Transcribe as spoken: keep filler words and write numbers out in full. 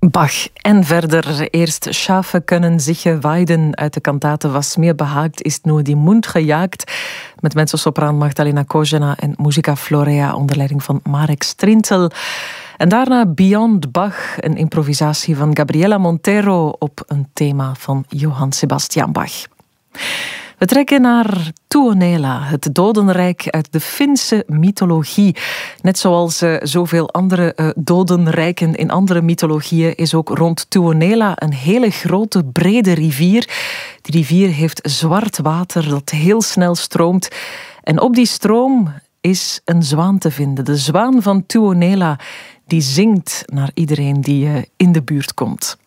Bach en verder. Eerst Schafe können sich weiden uit de kantate Was mir behagt ist nur die Mund gejaagd, met mezzosopraan Magdalena Kozena en Musica Florea onder leiding van Marek Strintel. En daarna Beyond Bach, een improvisatie van Gabriela Montero op een thema van Johann Sebastian Bach. We trekken naar Tuonela, het dodenrijk uit de Finse mythologie. Net zoals uh, zoveel andere uh, dodenrijken in andere mythologieën is ook rond Tuonela een hele grote, brede rivier. Die rivier heeft zwart water dat heel snel stroomt. En op die stroom is een zwaan te vinden. De zwaan van Tuonela, die zingt naar iedereen die uh, in de buurt komt.